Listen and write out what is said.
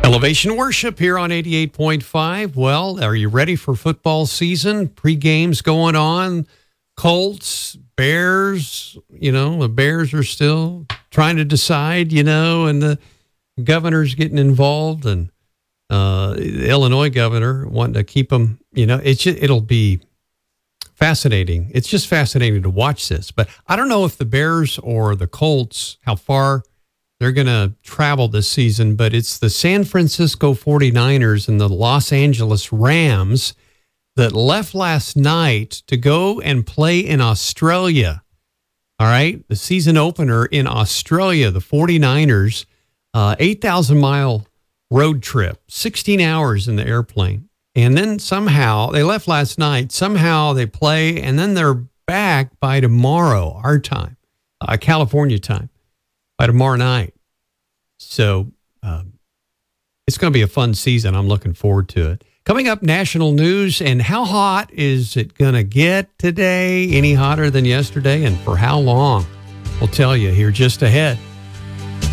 Elevation Worship here on 88.5. Well, are you ready for football season? Pre-games going on. Colts, Bears, the Bears are still trying to decide, and the governor's getting involved, and the Illinois governor wanting to keep them, it'll be fascinating. It's just fascinating to watch this. But I don't know if the Bears or the Colts, how far they're going to travel this season, but it's the San Francisco 49ers and the Los Angeles Rams that left last night to go and play in Australia. All right. The season opener in Australia, the 49ers, 8,000-mile road trip, 16 hours in the airplane. And then somehow they left last night. Somehow they play, and then they're back by tomorrow, our time, California time, by tomorrow night. So it's going to be a fun season. I'm looking forward to it. Coming up, national news, and how hot is it going to get today? Any hotter than yesterday, and for how long? We'll tell you here just ahead.